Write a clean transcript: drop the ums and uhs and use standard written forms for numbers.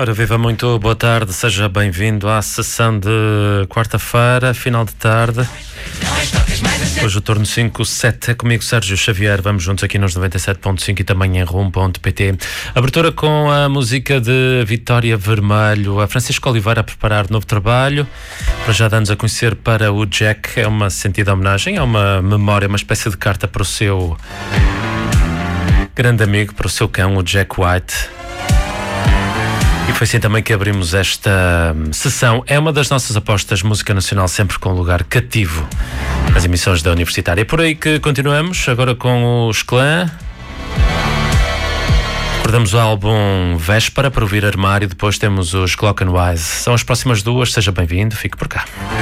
Ora, viva, muito boa tarde, seja bem-vindo à sessão de quarta-feira, final de tarde. Hoje o turno 5-7 é comigo, Sérgio Xavier. Vamos juntos aqui nos 97.5 e também em rum.pt. Abertura com a música de Vitória Vermelho, a Francisco Oliveira a preparar novo trabalho. Para já dando-nos a conhecer para o Jack, é uma sentida homenagem, é uma memória, uma espécie de carta para o seu grande amigo, para o seu cão, o Jack White. E foi assim também que abrimos esta sessão. É uma das nossas apostas, música nacional sempre com lugar cativo nas emissões da Universitária. É por aí que continuamos, agora com os Clã. Recordamos o álbum Véspera para ouvir Armário, depois temos os Clockenwise. São as próximas duas, seja bem-vindo, fique por cá.